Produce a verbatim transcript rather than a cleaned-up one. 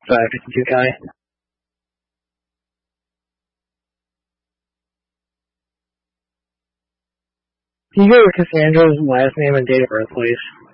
fifty-five, fifty-two County. Can you go with Cassandra's last name and date of birth, please?